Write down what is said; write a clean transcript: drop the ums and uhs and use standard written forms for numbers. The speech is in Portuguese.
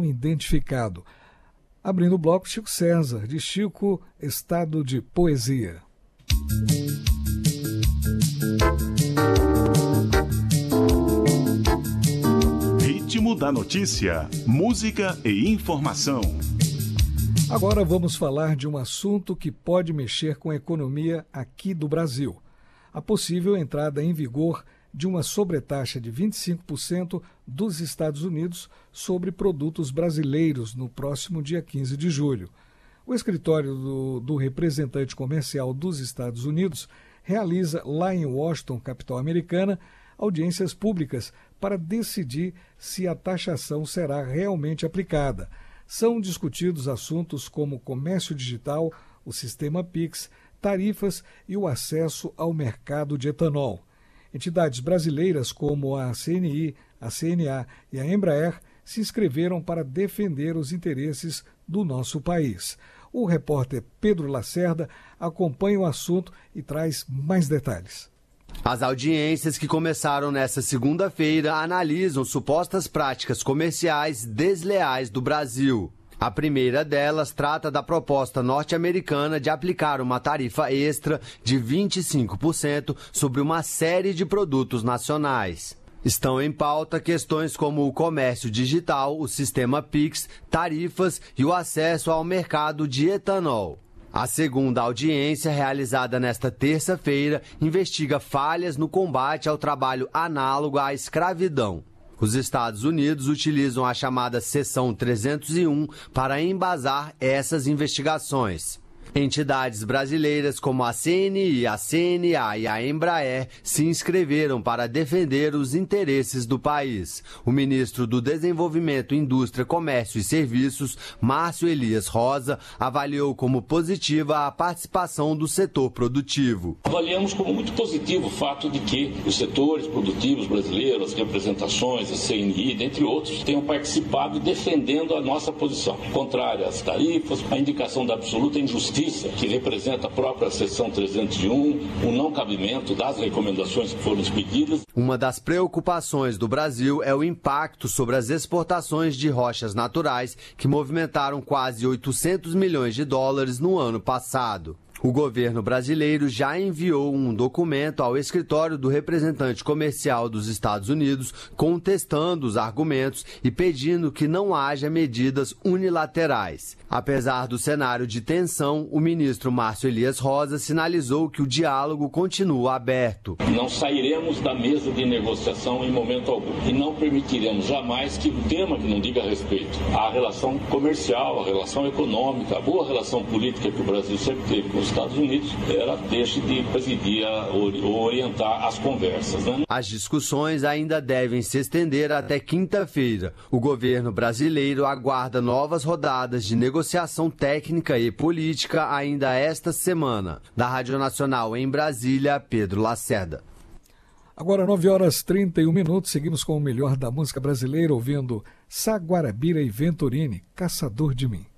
não identificado. Abrindo o bloco, Chico César, de Chico, Estado de Poesia. Ritmo da notícia, música e informação. Agora vamos falar de um assunto que pode mexer com a economia aqui do Brasil. A possível entrada em vigor de uma sobretaxa de 25% dos Estados Unidos sobre produtos brasileiros no próximo dia 15 de julho. O escritório do representante comercial dos Estados Unidos realiza lá em Washington, capital americana, audiências públicas para decidir se a taxação será realmente aplicada. São discutidos assuntos como comércio digital, o sistema PIX, tarifas e o acesso ao mercado de etanol. Entidades brasileiras como a CNI, a CNA e a Embraer se inscreveram para defender os interesses do nosso país. O repórter Pedro Lacerda acompanha o assunto e traz mais detalhes. As audiências que começaram nesta segunda-feira analisam supostas práticas comerciais desleais do Brasil. A primeira delas trata da proposta norte-americana de aplicar uma tarifa extra de 25% sobre uma série de produtos nacionais. Estão em pauta questões como o comércio digital, o sistema PIX, tarifas e o acesso ao mercado de etanol. A segunda audiência, realizada nesta terça-feira, investiga falhas no combate ao trabalho análogo à escravidão. Os Estados Unidos utilizam a chamada Seção 301 para embasar essas investigações. Entidades brasileiras como a CNI, a CNA e a Embraer se inscreveram para defender os interesses do país. O ministro do Desenvolvimento, Indústria, Comércio e Serviços, Márcio Elias Rosa, avaliou como positiva a participação do setor produtivo. Avaliamos como muito positivo o fato de que os setores produtivos brasileiros, as representações, a CNI, dentre outros, tenham participado defendendo a nossa posição, contrária às tarifas, a indicação da absoluta injustiça que representa a própria Seção 301, o não cabimento das recomendações que foram expedidas. Uma das preocupações do Brasil é o impacto sobre as exportações de rochas naturais, que movimentaram quase 800 milhões de dólares no ano passado. O governo brasileiro já enviou um documento ao escritório do representante comercial dos Estados Unidos contestando os argumentos e pedindo que não haja medidas unilaterais. Apesar do cenário de tensão, o ministro Márcio Elias Rosa sinalizou que o diálogo continua aberto. Não sairemos da mesa de negociação em momento algum e não permitiremos jamais que o tema que não diga respeito à relação comercial, à relação econômica, à boa relação política que o Brasil sempre teve com os Estados Unidos, ela deixe de presidir ou orientar as conversas, né? As discussões ainda devem se estender até quinta-feira. O governo brasileiro aguarda novas rodadas de negociação técnica e política ainda esta semana. Da Rádio Nacional em Brasília, Pedro Lacerda. Agora 9h31, seguimos com o melhor da música brasileira, ouvindo Saguarabira e Venturini, Caçador de Mim.